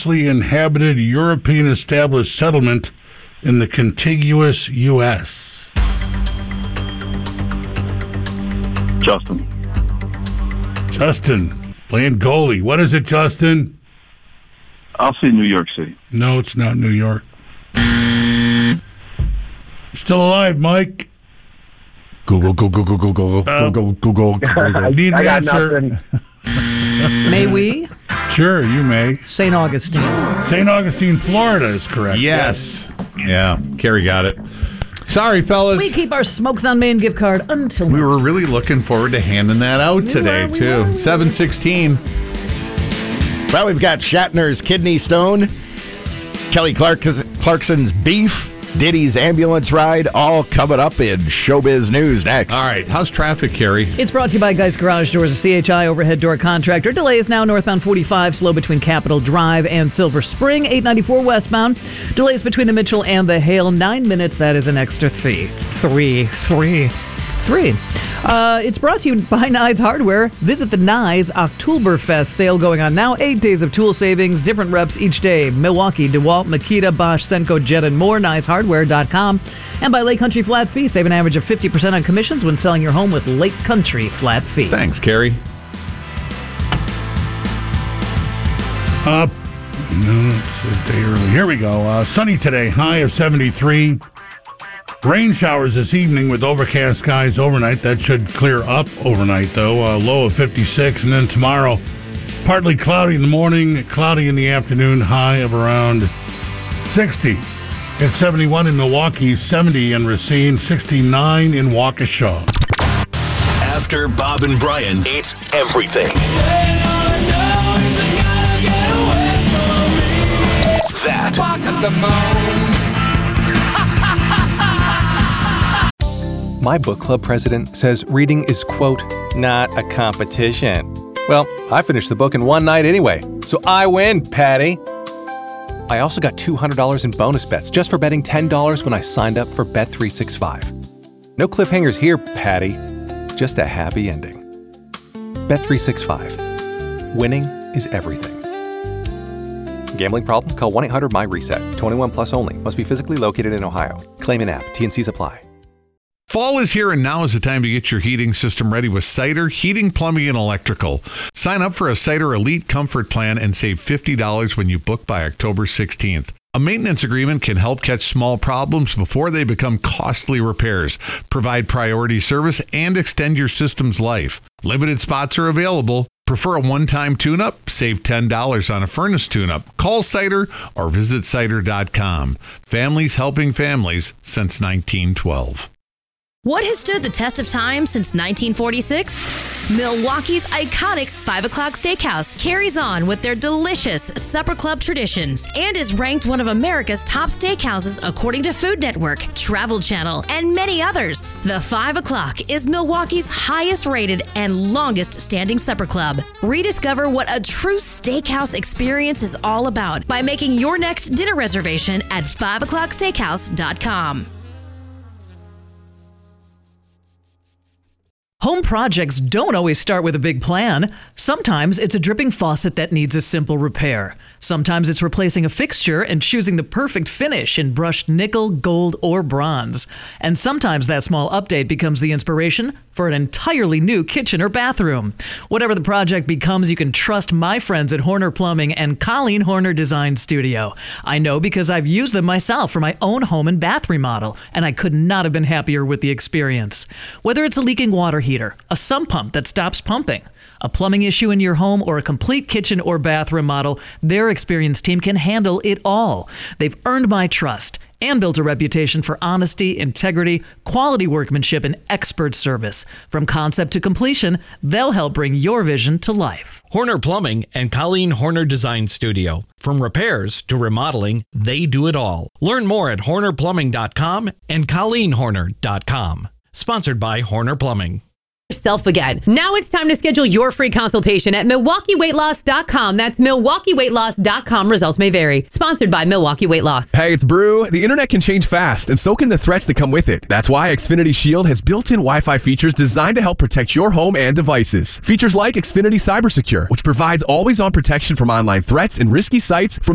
sparsely inhabited European established settlement in the contiguous U.S.? Justin. Justin, playing goalie. What is it, Justin? I'll say New York City. No, it's not New York. Still alive, Mike? Google. Need an answer. May we? Sure, you may. St. Augustine. St. Augustine, Florida is correct. Yes. Yeah, Carrie got it. Sorry, fellas. We keep our Smokes on Main gift card until We were really looking forward to handing that out today, too. 7:16. Well, we've got Shatner's kidney stone, Kelly Clarkson's beef, Diddy's ambulance ride, all coming up in Showbiz News next. All right, how's traffic, Carrie? It's brought to you by Geist Garage Doors, a CHI overhead door contractor. Delays now northbound 45, slow between Capitol Drive and Silver Spring, 894 westbound. Delays between the Mitchell and the Hale, 9 minutes. That is an extra three. It's brought to you by Nye's Hardware. Visit the Nye's Oktoberfest sale going on now. 8 days of tool savings, different reps each day. Milwaukee, DeWalt, Makita, Bosch, Senko, Jet, and more. NyesHardware.com. And by Lake Country Flat Fee. Save an average of 50% on commissions when selling your home with Lake Country Flat Fee. Thanks, Carrie. No, it's a day early. Here we go. Sunny today, high of 73. Rain showers this evening with overcast skies overnight. That should clear up overnight, though. Low of 56. And then tomorrow, partly cloudy in the morning, cloudy in the afternoon, high of around 60. It's 71 in Milwaukee, 70 in Racine, 69 in Waukesha. After Bob and Brian, it's everything. That. My book club president says reading is, quote, not a competition. Well, I finished the book in one night anyway, so I win, Patty. I also got $200 in bonus bets just for betting $10 when I signed up for Bet365. No cliffhangers here, Patty. Just a happy ending. Bet365. Winning is everything. Gambling problem? Call 1-800-MY-RESET. 21 plus only. Must be physically located in Ohio. Claim in app. T&Cs apply. Fall is here, and now is the time to get your heating system ready with Cider Heating, Plumbing, and Electrical. Sign up for a Cider Elite Comfort Plan and save $50 when you book by October 16th. A maintenance agreement can help catch small problems before they become costly repairs, provide priority service, and extend your system's life. Limited spots are available. Prefer a one-time tune-up? Save $10 on a furnace tune-up. Call Cider or visit Cider.com. Families helping families since 1912. What has stood the test of time since 1946? Milwaukee's iconic 5 O'Clock Steakhouse carries on with their delicious supper club traditions and is ranked one of America's top steakhouses according to Food Network, Travel Channel, and many others. The 5 O'Clock is Milwaukee's highest rated and longest standing supper club. Rediscover what a true steakhouse experience is all about by making your next dinner reservation at 5o'clocksteakhouse.com. Home projects don't always start with a big plan. Sometimes it's a dripping faucet that needs a simple repair. Sometimes it's replacing a fixture and choosing the perfect finish in brushed nickel, gold, or bronze. And sometimes that small update becomes the inspiration for an entirely new kitchen or bathroom. Whatever the project becomes, you can trust my friends at Horner Plumbing and Colleen Horner Design Studio. I know because I've used them myself for my own home and bath remodel, and I could not have been happier with the experience. Whether it's a leaking water heater, a sump pump that stops pumping, a plumbing issue in your home, or a complete kitchen or bath remodel, their experienced team can handle it all. They've earned my trust and built a reputation for honesty, integrity, quality workmanship, and expert service. From concept to completion, they'll help bring your vision to life. Horner Plumbing and Colleen Horner Design Studio. From repairs to remodeling, they do it all. Learn more at HornerPlumbing.com and ColleenHorner.com. Sponsored by Horner Plumbing. Yourself again. Now it's time to schedule your free consultation at MilwaukeeWeightLoss.com. That's MilwaukeeWeightLoss.com. Results may vary. Sponsored by Milwaukee Weight Loss. Hey, it's Brew. The internet can change fast, and so can the threats that come with it. That's why Xfinity Shield has built-in Wi-Fi features designed to help protect your home and devices. Features like Xfinity Cyber Secure, which provides always-on protection from online threats and risky sites from